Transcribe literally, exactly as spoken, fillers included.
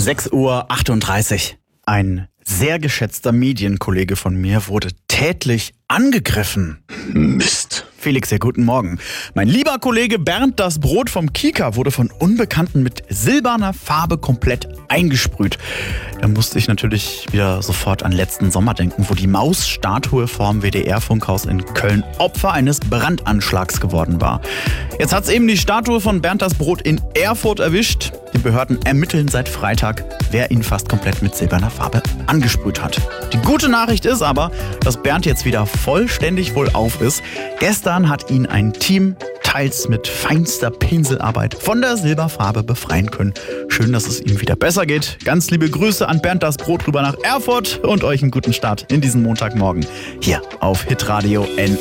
sechs Uhr achtunddreißig. Ein sehr geschätzter Medienkollege von mir wurde tätlich angegriffen. Mist. Felix, ja, guten Morgen. Mein lieber Kollege Bernd das Brot vom Kika wurde von Unbekannten mit silberner Farbe komplett eingesprüht. Da musste ich natürlich wieder sofort an letzten Sommer denken, wo die Mausstatue vorm W D R-Funkhaus in Köln Opfer eines Brandanschlags geworden war. Jetzt hat's eben die Statue von Bernd das Brot in Erfurt erwischt. Die Behörden ermitteln seit Freitag, wer ihn fast komplett mit silberner Farbe angesprüht hat. Die gute Nachricht ist aber, dass Bernd jetzt wieder vollständig wohlauf ist. Gestern hat ihn ein Team teils mit feinster Pinselarbeit von der Silberfarbe befreien können. Schön, dass es ihm wieder besser geht. Ganz liebe Grüße an Bernd das Brot rüber nach Erfurt und euch einen guten Start in diesen Montagmorgen hier auf Hitradio N